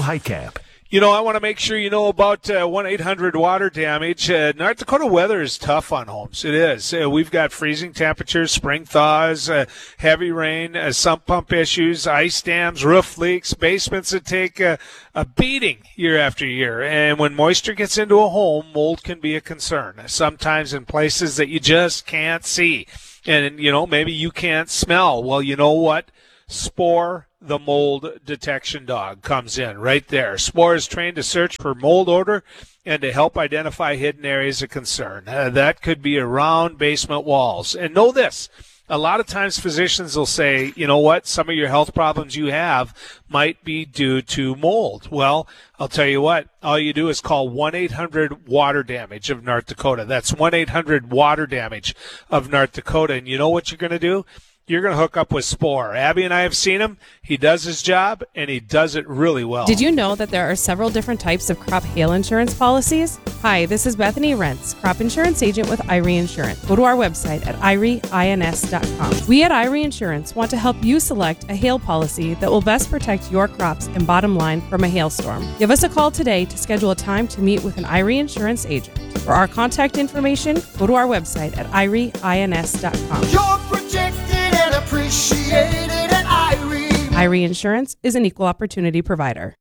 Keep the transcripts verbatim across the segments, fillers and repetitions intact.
Michael Heitkamp. You know, I want to make sure you know about uh, one eight hundred water damage. Uh, North Dakota weather is tough on homes. It is. Uh, we've got freezing temperatures, spring thaws, uh, heavy rain, uh, sump pump issues, ice dams, roof leaks, basements that take uh, a beating year after year. And when moisture gets into a home, mold can be a concern, sometimes in places that you just can't see. And, you know, maybe you can't smell. Well, you know what? Spore, the mold detection dog, comes in right there. Spore is trained to search for mold odor and to help identify hidden areas of concern. Uh, that could be around basement walls. And know this, a lot of times physicians will say, you know what, some of your health problems you have might be due to mold. Well, I'll tell you what, all you do is call one eight hundred water damage of North Dakota. That's one eight hundred water damage of North Dakota. And you know what you're going to do? You're going to hook up with Spore. Abby and I have seen him. He does his job, and he does it really well. Did you know that there are several different types of crop hail insurance policies? Hi, this is Bethany Rentz, crop insurance agent with Irie Insurance. Go to our website at irie ins dot com. We at Irie Insurance want to help you select a hail policy that will best protect your crops and bottom line from a hailstorm. Give us a call today to schedule a time to meet with an Irie Insurance agent. For our contact information, go to our website at irie ins dot com. You're protected and appreciated at Irie. Irie Insurance is an equal opportunity provider.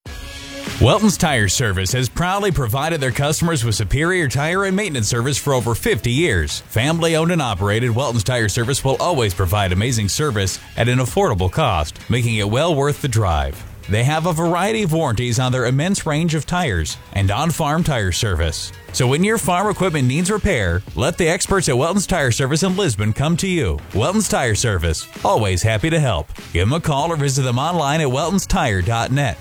Welton's Tire Service has proudly provided their customers with superior tire and maintenance service for over fifty years. Family owned and operated, Welton's Tire Service will always provide amazing service at an affordable cost, making it well worth the drive. They have a variety of warranties on their immense range of tires and on-farm tire service. So when your farm equipment needs repair, let the experts at Welton's Tire Service in Lisbon come to you. Welton's Tire Service, always happy to help. Give them a call or visit them online at weltons tire dot net.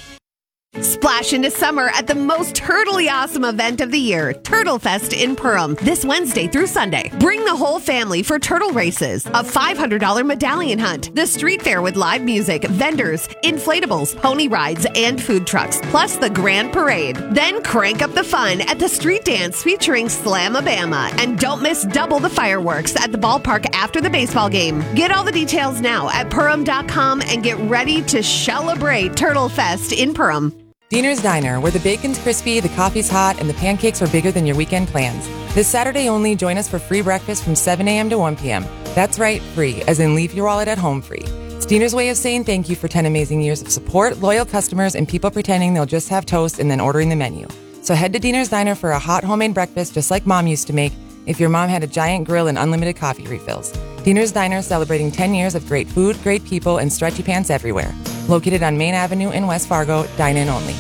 Splash into summer at the most turtly awesome event of the year, Turtle Fest in Perham, this Wednesday through Sunday. Bring the whole family for turtle races, a five hundred dollars medallion hunt, the street fair with live music, vendors, inflatables, pony rides, and food trucks, plus the grand parade. Then crank up the fun at the street dance featuring Slamabama. And don't miss double the fireworks at the ballpark after the baseball game. Get all the details now at perham dot com and get ready to celebrate Turtle Fest in Perham. Diener's Diner, where the bacon's crispy, the coffee's hot, and the pancakes are bigger than your weekend plans. This Saturday only, join us for free breakfast from seven a.m. to one p.m. That's right, free, as in leave your wallet at home free. It's Diener's way of saying thank you for ten amazing years of support, loyal customers, and people pretending they'll just have toast and then ordering the menu. So head to Diener's Diner for a hot homemade breakfast just like Mom used to make if your mom had a giant grill and unlimited coffee refills. Diener's Diner, celebrating ten years of great food, great people, and stretchy pants everywhere. Located on Main Avenue in West Fargo, dine-in only.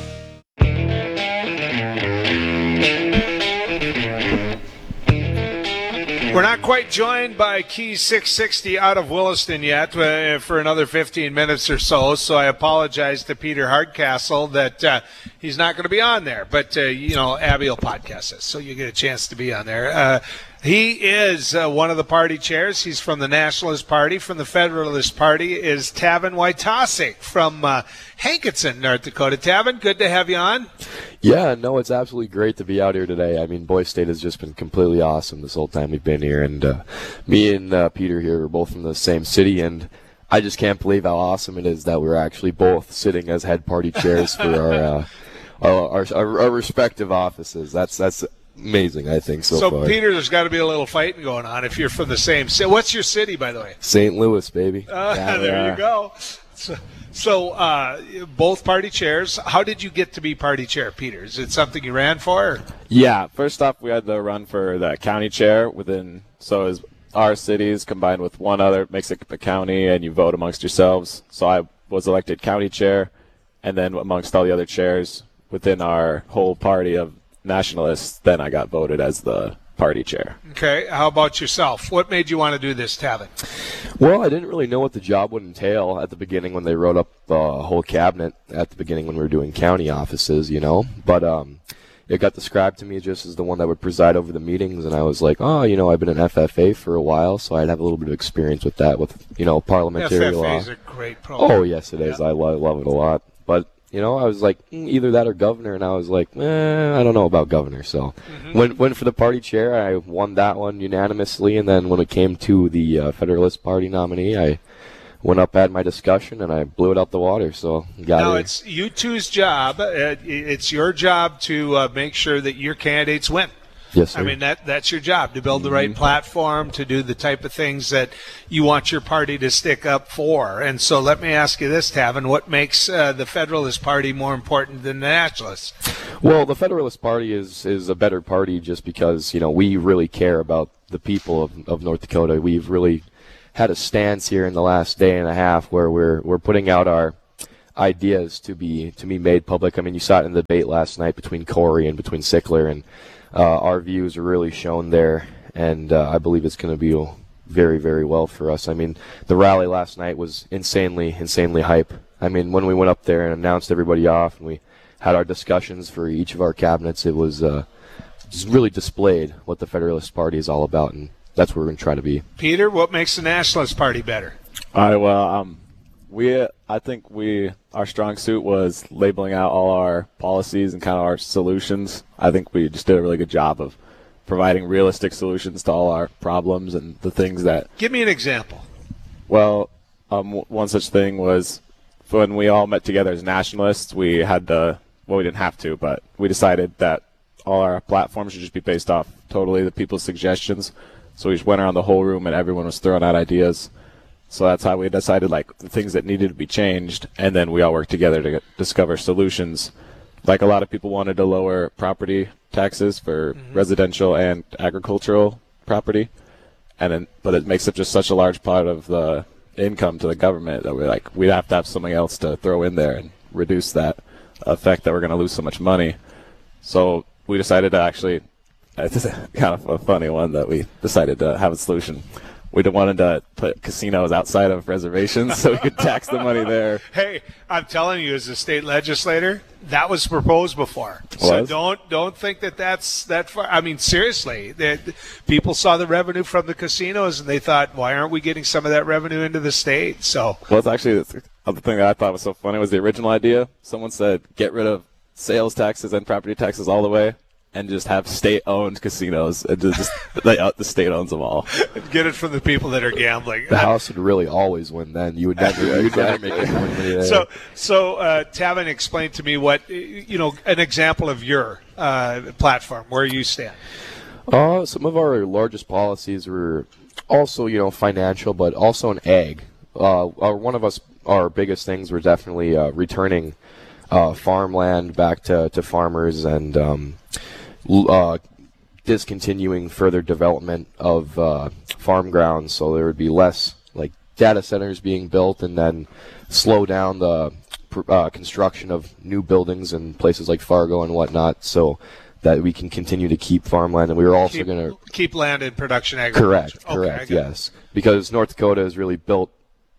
We're not quite joined by Key six sixty out of Williston yet uh, for another fifteen minutes or so, so I apologize to Peter Hardcastle that uh, he's not going to be on there. But, uh, you know, Abby will podcast us, so you get a chance to be on there. Uh, he is uh, one of the party chairs. He's from the Nationalist Party. From the Federalist Party is Tavin Wojtaszek from uh, Hankinson, North Dakota. Tavin, good to have you on. Yeah, no, it's absolutely great to be out here today. I mean, Boise State has just been completely awesome this whole time we've been here. And uh, me and uh, Peter here are both from the same city, and I just can't believe how awesome it is that we're actually both sitting as head party chairs for our, uh, our, our our respective offices. That's that's amazing, I think, so, so far. So, Peter, there's got to be a little fighting going on if you're from the same city. What's your city, by the way? Saint Louis, baby. Uh, yeah, there yeah. you go. So, so uh, both party chairs. How did you get to be party chair, Peter? Is it something you ran for? Or? Yeah, first off, we had to run for the county chair within, so is our cities combined with one other makes it a county, and you vote amongst yourselves. So I was elected county chair, and then amongst all the other chairs within our whole party of nationalists, then I got voted as the party chair. Okay, how about yourself? What made you want to do this, Tavin? Well, I didn't really know what the job would entail at the beginning when they wrote up the whole cabinet at the beginning when we were doing county offices, you know. But um, it got described to me just as the one that would preside over the meetings, and I was like, oh, you know, I've been an F F A for a while, so I'd have a little bit of experience with that, with, you know, parliamentary law. F F A is a great program. Oh, yes, it is. Yeah. I lo- love it a lot. But you know, I was like, mm, either that or governor, and I was like, eh, I don't know about governor. So mm-hmm. went, went for the party chair. I won that one unanimously, and then when it came to the uh, Federalist Party nominee, I went up, had my discussion, and I blew it out the water. So got now here. it's you two's job. Uh, it's your job to uh, make sure that your candidates win. Yes, sir. I mean, that that's your job, to build the right platform, to do the type of things that you want your party to stick up for. And so let me ask you this, Tavin, what makes uh, the Federalist Party more important than the Nationalists? Well, the Federalist Party is, is a better party just because, you know, we really care about the people of, of North Dakota. We've really had a stance here in the last day and a half where we're we're putting out our ideas to be to be made public. I mean, you saw it in the debate last night between Corey and between Sickler, and Uh, our views are really shown there, and uh, I believe it's going to be very, very well for us. I mean, the rally last night was insanely, insanely hype. I mean, when we went up there and announced everybody off and we had our discussions for each of our cabinets, it was uh, just really displayed what the Federalist Party is all about, and that's where we're going to try to be. Peter, what makes the Nationalist Party better? All right, well, um, we, I think we, our strong suit was labeling out all our policies and kind of our solutions. I think we just did a really good job of providing realistic solutions to all our problems and the things that. Give me an example. Well, um, one such thing was when we all met together as nationalists, we had to, well, we didn't have to, but we decided that all our platforms should just be based off totally the people's suggestions. So we just went around the whole room and everyone was throwing out ideas. So that's how we decided, like, the things that needed to be changed, and then we all worked together to get, discover solutions. Like, a lot of people wanted to lower property taxes for mm-hmm. residential and agricultural property, and then, but it makes up just such a large part of the income to the government that we're like, we'd have to have something else to throw in there and reduce that effect that we're going to lose so much money. So we decided to actually, it's kind of a funny one that we decided to have a solution. We wanted to put casinos outside of reservations so we could tax the money there. Hey, I'm telling you, as a state legislator, that was proposed before. Was? So don't don't think that that's that far. I mean, seriously, that people saw the revenue from the casinos and they thought, why aren't we getting some of that revenue into the state? So, well, it's actually the other thing that I thought was so funny was the original idea. Someone said, get rid of sales taxes and property taxes all the way, and just have state-owned casinos. And just they, uh, the state owns them all. Get it from the people that are gambling. The House would really always win then. You would never, you'd never make any money there. So, so uh, Tavin, explain to me what, you know, an example of your uh, platform, where you stand. Uh, some of our largest policies were also, you know, financial, but also in ag. Uh, our, one of us, our biggest things were definitely uh, returning uh, farmland back to, to farmers and um, Uh, discontinuing further development of uh, farm grounds, so there would be less like data centers being built, and then slow down the uh, construction of new buildings in places like Fargo and whatnot, so that we can continue to keep farmland. And we were also going to keep land in production agriculture. Correct, correct, okay, yes, because North Dakota is really built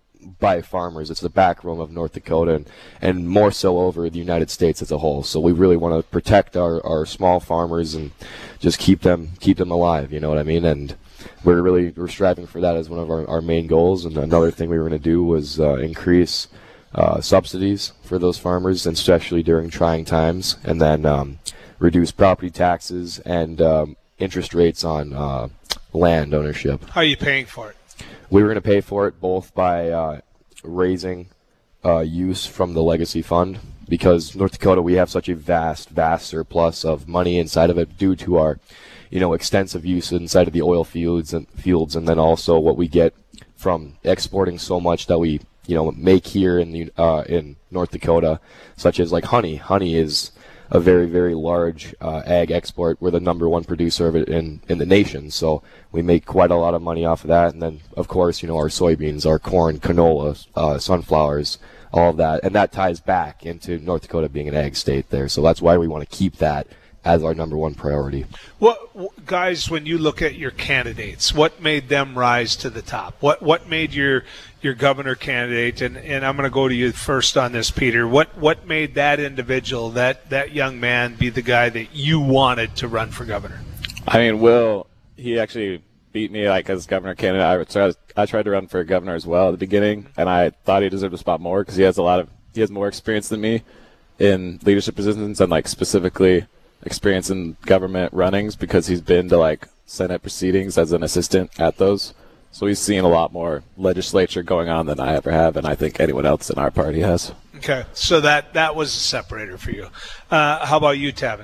by farmers. It's the backbone of North Dakota, and, and more so over the United States as a whole. So we really want to protect our, our small farmers and just keep them keep them alive, you know what I mean? And we're really we're striving for that as one of our, our main goals. And another thing we were going to do was uh, increase uh, subsidies for those farmers, and especially during trying times, and then um, reduce property taxes and um, interest rates on uh, land ownership. How are you paying for it? We were going to pay for it both by uh, raising uh, use from the Legacy Fund, because North Dakota, we have such a vast, vast surplus of money inside of it due to our, you know, extensive use inside of the oil fields and fields, and then also what we get from exporting so much that we, you know, make here in the uh, in North Dakota, such as like honey. Honey is a very, very large uh, ag export. We're the number one producer of it in, in the nation, so we make quite a lot of money off of that. And then, of course, you know, our soybeans, our corn, canola, uh, sunflowers, all of that. And that ties back into North Dakota being an ag state there. So that's why we want to keep that as our number one priority. What, guys, when you look at your candidates, what made them rise to the top? What what made your your governor candidate, and, and I'm going to go to you first on this, Peter, what what made that individual, that, that young man, be the guy that you wanted to run for governor? I mean, Will, he actually beat me like as governor candidate. I, so I, was, I tried to run for governor as well at the beginning, and I thought he deserved a spot more because he has a lot of he has more experience than me in leadership positions, and like specifically experience in government runnings because he's been to like Senate proceedings as an assistant at those. So he's seen a lot more legislature going on than I ever have, and I think anyone else in our party has. Okay, so that, that was a separator for you. Uh, how about you, Tavin?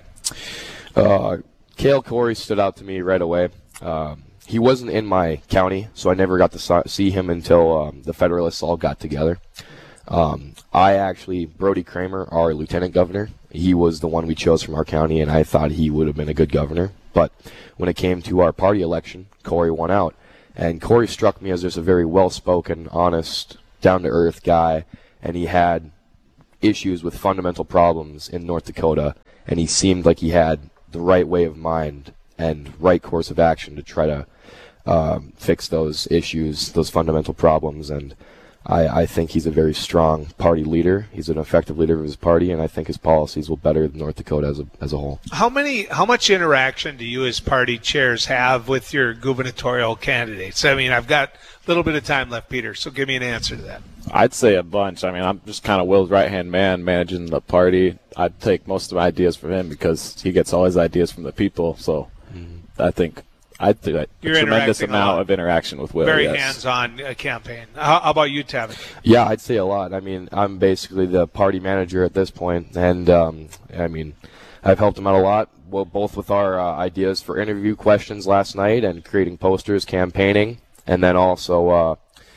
Uh, Cale Corey stood out to me right away. Um, he wasn't in my county, so I never got to see him until um, the Federalists all got together. Um, I actually, Brody Kramer, our lieutenant governor, he was the one we chose from our county, and I thought he would have been a good governor. But when it came to our party election, Corey won out. And Corey struck me as just a very well-spoken, honest, down-to-earth guy, and he had issues with fundamental problems in North Dakota, and he seemed like he had the right way of mind and right course of action to try to um, fix those issues, those fundamental problems. And I, I think he's a very strong party leader. He's an effective leader of his party, and I think his policies will better North Dakota as a as a whole. How many, how much interaction do you as party chairs have with your gubernatorial candidates? I mean, I've got a little bit of time left, Peter, so give me an answer to that. I'd say a bunch. I mean, I'm just kind of Will's right-hand man managing the party. I'd take most of my ideas from him because he gets all his ideas from the people. So mm-hmm. I think I'd do a You're tremendous amount of interaction with Will. Very yes. hands-on uh, campaign. How, how about you, Tavin? Yeah, I'd say a lot. I mean, I'm basically the party manager at this point, and um, I mean, I've helped him out a lot, well, both with our uh, ideas for interview questions last night and creating posters, campaigning, and then also uh,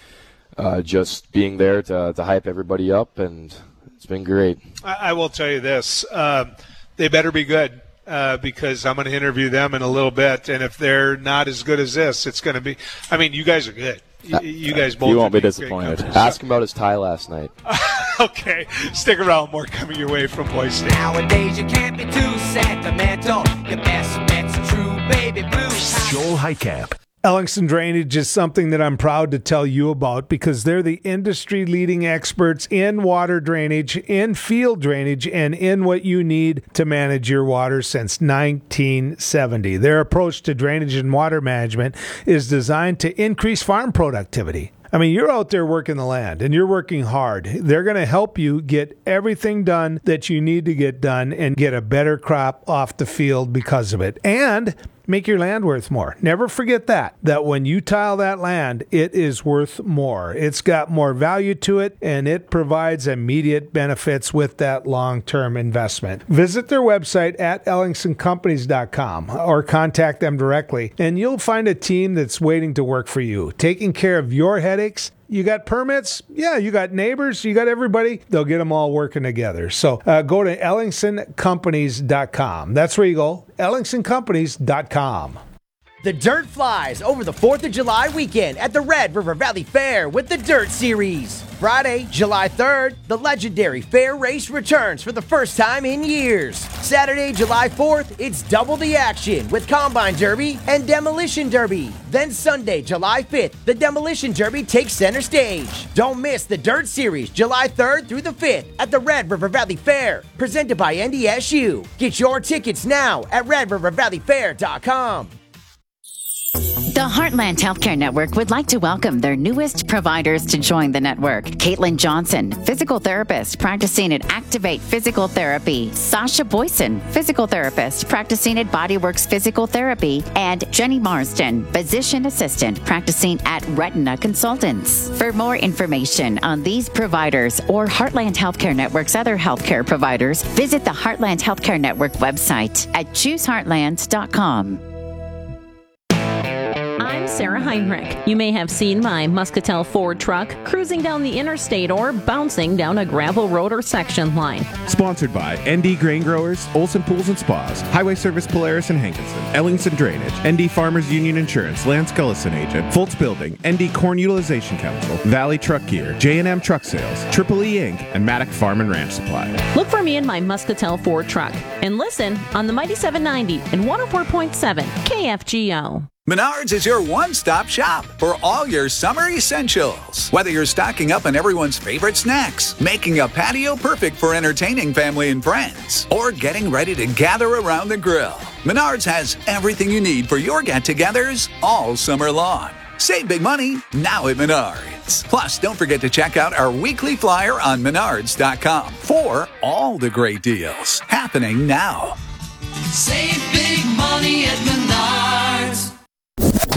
uh, just being there to, to hype everybody up, and it's been great. I, I will tell you this. Uh, they better be good. Uh, because I'm going to interview them in a little bit, and if they're not as good as this, it's going to be – I mean, you guys are good. You, you guys both – You won't be disappointed. Ask him about his tie last night. Okay. Stick around. More coming your way from Boise State. Nowadays, you can't be too sentimental. Your best bet's a true baby blue. Joel Heitkamp. Ellingson Drainage is something that I'm proud to tell you about because they're the industry-leading experts in water drainage, in field drainage, and in what you need to manage your water since nineteen seventy. Their approach to drainage and water management is designed to increase farm productivity. I mean, you're out there working the land, and you're working hard. They're going to help you get everything done that you need to get done and get a better crop off the field because of it. And make your land worth more. Never forget that, that when you tile that land, it is worth more. It's got more value to it, and it provides immediate benefits with that long-term investment. Visit their website at ellingson companies dot com or contact them directly, and you'll find a team that's waiting to work for you, taking care of your headaches. You got permits? Yeah, you got neighbors, you got everybody. They'll get them all working together. So uh, go to ellingson companies dot com. That's where you go, ellingson companies dot com. The Dirt flies over the fourth of July weekend at the Red River Valley Fair with the Dirt Series. Friday, July third, the legendary fair race returns for the first time in years. Saturday, July fourth, it's double the action with Combine Derby and Demolition Derby. Then Sunday, July fifth, the Demolition Derby takes center stage. Don't miss the Dirt Series, July third through the fifth at the Red River Valley Fair, presented by N D S U. Get your tickets now at red river valley fair dot com. The Heartland Healthcare Network would like to welcome their newest providers to join the network. Caitlin Johnson, physical therapist practicing at Activate Physical Therapy. Sasha Boyson, physical therapist practicing at Bodyworks Physical Therapy. And Jenny Marsden, physician assistant practicing at Retina Consultants. For more information on these providers or Heartland Healthcare Network's other healthcare providers, visit the Heartland Healthcare Network website at choose heartland dot com. I'm Sarah Heinrich. You may have seen my Muscatel Ford truck cruising down the interstate or bouncing down a gravel road or section line. Sponsored by N D Grain Growers, Olson Pools and Spas, Highway Service Polaris and Hankinson, Ellingson Drainage, N D Farmers Union Insurance, Lance Gullison Agent, Fultz Building, N D Corn Utilization Council, Valley Truck Gear, J and M Truck Sales, Triple E Incorporated, and Maddock Farm and Ranch Supply. Look for me in my Muscatel Ford truck and listen on the Mighty seven ninety and one oh four point seven K F G O. Menards is your one-stop shop for all your summer essentials. Whether you're stocking up on everyone's favorite snacks, making a patio perfect for entertaining family and friends, or getting ready to gather around the grill, Menards has everything you need for your get-togethers all summer long. Save big money now at Menards. Plus, don't forget to check out our weekly flyer on menards dot com for all the great deals happening now. Save big money at Menards.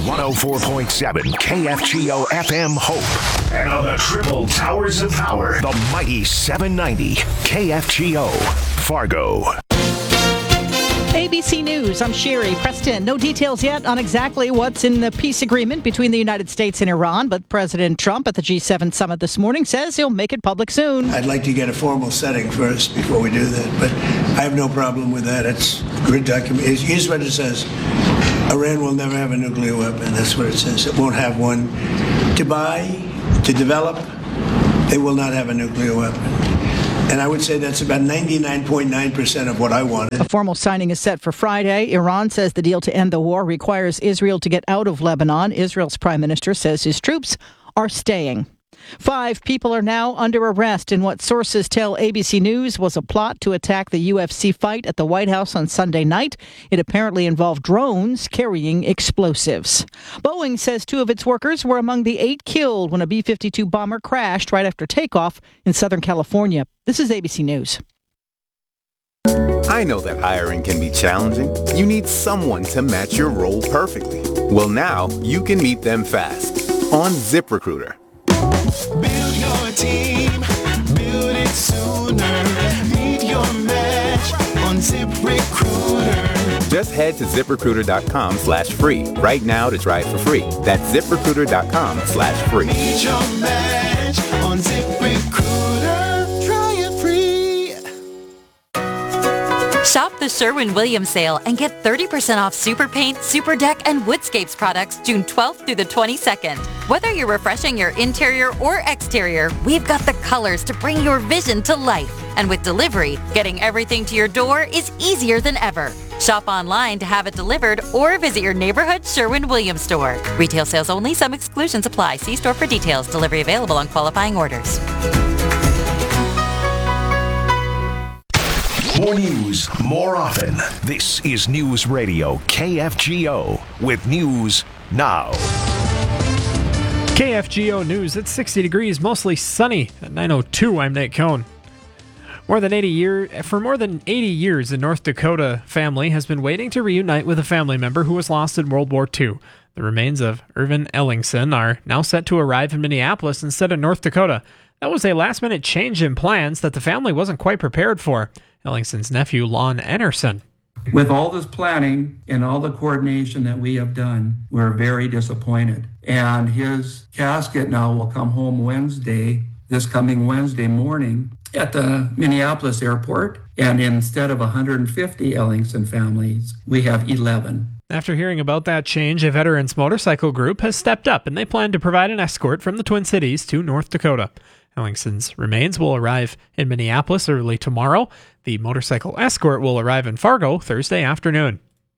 one oh four point seven K F G O F M Hope. And on the triple towers of power, the mighty seven ninety K F G O Fargo. A B C News, I'm Sherry Preston. No details yet on exactly what's in the peace agreement between the United States and Iran, but President Trump at the G seven summit this morning says he'll make it public soon. I'd like to get a formal setting first before we do that, but I have no problem with that. It's good document. Here's what it says. Iran will never have a nuclear weapon. That's what it says. It won't have one. To buy, to develop, they will not have a nuclear weapon. And I would say that's about ninety-nine point nine percent of what I wanted. A formal signing is set for Friday. Iran says the deal to end the war requires Israel to get out of Lebanon. Israel's prime minister says his troops are staying. Five people are now under arrest in what sources tell A B C News was a plot to attack the U F C fight at the White House on Sunday night. It apparently involved drones carrying explosives. Boeing says two of its workers were among the eight killed when a B fifty-two bomber crashed right after takeoff in Southern California. This is A B C News. I know that hiring can be challenging. You need someone to match your role perfectly. Well, now you can meet them fast on ZipRecruiter. Build your team, build it sooner. Meet your match on ZipRecruiter. Just head to ZipRecruiter.com slash free right now to try it for free. That's ZipRecruiter.com slash free. Meet your match on ZipRecruiter. Try it free. Shop the Sherwin-Williams sale and get thirty percent off Super Paint, Super Deck, and Woodscapes products June twelfth through the twenty-second. Whether you're refreshing your interior or exterior, we've got the colors to bring your vision to life. And with delivery, getting everything to your door is easier than ever. Shop online to have it delivered or visit your neighborhood Sherwin-Williams store. Retail sales only. Some exclusions apply. See store for details. Delivery available on qualifying orders. More news, more often. This is News Radio K F G O with News Now. K F G O News, it's sixty degrees, mostly sunny. At nine oh two, I'm Nate Cohn. More than eighty year, for more than eighty years, the North Dakota family has been waiting to reunite with a family member who was lost in World War Two. The remains of Irvin Ellingson are now set to arrive in Minneapolis instead of North Dakota. That was a last-minute change in plans that the family wasn't quite prepared for. Ellingson's nephew, Lon Enerson. With all this planning and all the coordination that we have done, we're very disappointed. And his casket now will come home Wednesday, this coming Wednesday morning, at the Minneapolis airport. And instead of one hundred fifty Ellingson families, we have eleven. After hearing about that change, a veterans motorcycle group has stepped up, and they plan to provide an escort from the Twin Cities to North Dakota. Ellingson's remains will arrive in Minneapolis early tomorrow. The motorcycle escort will arrive in Fargo Thursday afternoon.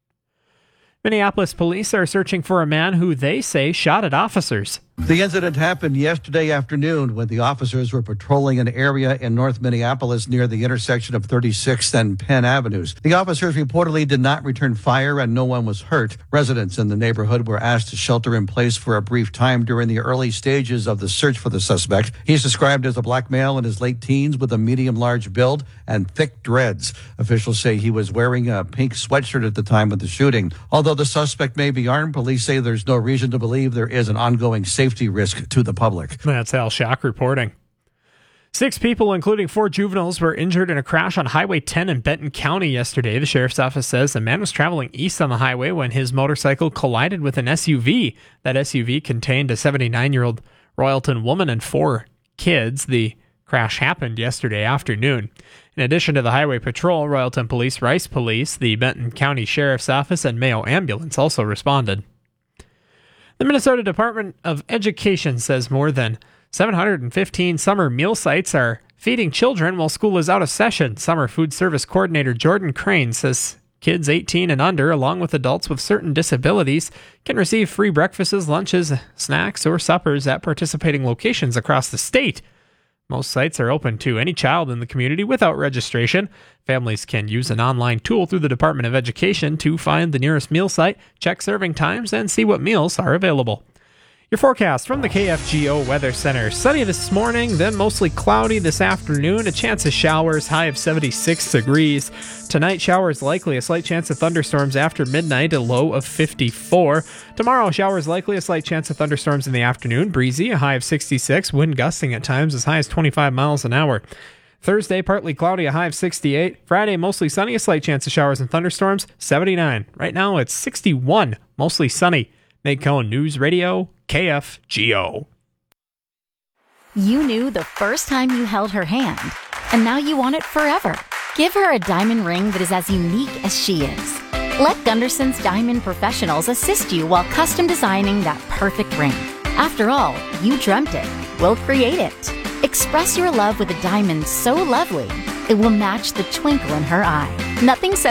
Minneapolis police are searching for a man who they say shot at officers. The incident happened yesterday afternoon when the officers were patrolling an area in North Minneapolis near the intersection of thirty-sixth and Penn Avenues. The officers reportedly did not return fire and no one was hurt. Residents in the neighborhood were asked to shelter in place for a brief time during the early stages of the search for the suspect. He's described as a black male in his late teens with a medium-large build and thick dreads. Officials say he was wearing a pink sweatshirt at the time of the shooting. Although the suspect may be armed, police say there's no reason to believe there is an ongoing safety Safety risk to the public. That's Al Shock reporting. Six people, including four juveniles, were injured in a crash on Highway ten in Benton County yesterday. The sheriff's office says the man was traveling east on the highway when his motorcycle collided with an S U V. That S U V contained a seventy-nine-year-old Royalton woman and four kids. The crash happened yesterday afternoon. In addition to the highway patrol, Royalton Police, Rice Police, the Benton County Sheriff's Office, and Mayo Ambulance also responded. The Minnesota Department of Education says more than seven hundred fifteen summer meal sites are feeding children while school is out of session. Summer Food Service Coordinator Jordan Crane says kids eighteen and under, along with adults with certain disabilities, can receive free breakfasts, lunches, snacks, or suppers at participating locations across the state. Most sites are open to any child in the community without registration. Families can use an online tool through the Department of Education to find the nearest meal site, check serving times, and see what meals are available. Your forecast from the K F G O Weather Center. Sunny this morning, then mostly cloudy this afternoon. A chance of showers, high of seventy-six degrees. Tonight, showers likely. A slight chance of thunderstorms after midnight, a low of fifty-four. Tomorrow, showers likely. A slight chance of thunderstorms in the afternoon. Breezy, a high of sixty-six. Wind gusting at times as high as twenty-five miles an hour. Thursday, partly cloudy, a high of sixty-eight. Friday, mostly sunny. A slight chance of showers and thunderstorms, seventy-nine. Right now, it's sixty-one. Mostly sunny. Nate Cohn, News Radio, K F G O. You knew the first time you held her hand, and now you want it forever. Give her a diamond ring that is as unique as she is. Let Gunderson's Diamond Professionals assist you while custom designing that perfect ring. After all, you dreamt it. We'll create it. Express your love with a diamond so lovely, it will match the twinkle in her eye. Nothing says